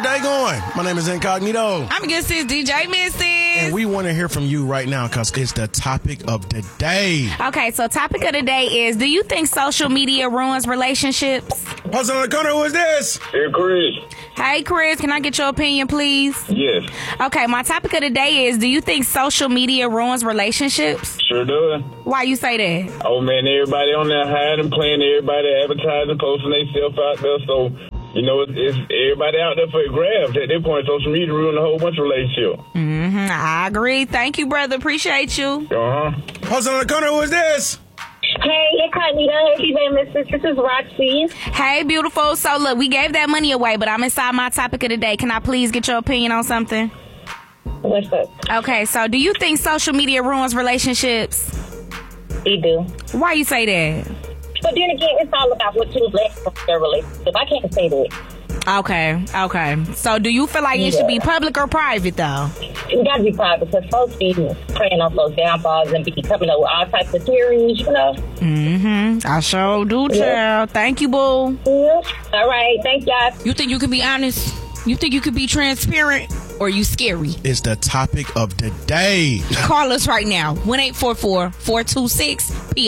day going? My name is Incognito. I'm against this DJ Missy. And we want to hear from you right now because it's the topic of the day. Okay, so topic of the day is, do you think social media ruins relationships? Person on the corner, who is this? Hey, Chris. Hey, Chris, can I get your opinion, please? Yes. Okay, my topic of the day is, do you think social media ruins relationships? Sure does. Why you say that? Oh, man, everybody on there hiding, playing, everybody advertising, posting themselves out there. So, you know, it's everybody out there for grabs. At that point, social media ruined a whole bunch of relationships. I agree. Thank you, brother. Appreciate you. Person on the corner, who is this? Hey, Incognito. Hey, DJ Mrs. This is Roxy. Hey, beautiful. So, look, we gave that money away, but I'm inside my topic of the day. Can I please get your opinion on something? What's up? Okay, so do you think social media ruins relationships? You do. Why you say that? But then again, it's all about what you let from their relationship. I can't say that. Okay. So do you feel like it should be public or private, though? It got to be private because folks be preying on folks' downfalls and be coming up with all types of theories, you know? I sure do, child. Thank you, boo. Yeah. All right. Thanks, guys. You think you can be honest? You think you could be transparent? Or you scary? It's the topic of the day. Call us right now. 1-844-426-P